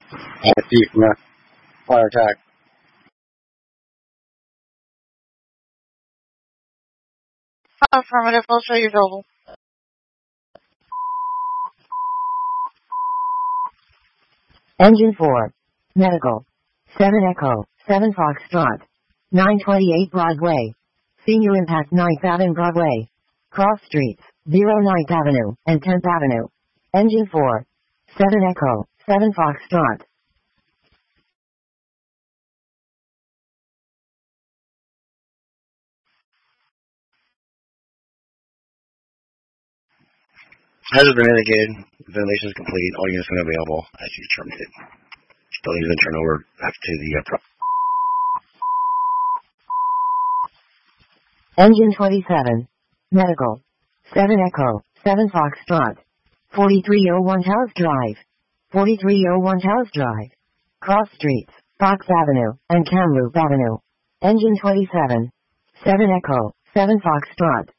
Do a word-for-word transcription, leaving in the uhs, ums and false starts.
Deep fire attack. Affirmative, I'll show you available. Engine four. Medical. seven Echo, seven Foxtrot. nine twenty-eight Broadway. Senior Impact ninth Avenue Broadway. Cross Streets, zero ninth Avenue and tenth Avenue. Engine four. seven Echo, seven Foxtrot. Has been indicated. Ventilation is complete. All units are available as you terminated. Still need to turn over back to the uh, pro- Engine twenty-seven. Medical. seven Echo, seven Foxtrot. forty-three oh one House Drive. forty-three oh one House Drive. Cross Streets, Fox Avenue, and Kamloops Avenue. Engine twenty-seven. seven Echo, seven Foxtrot.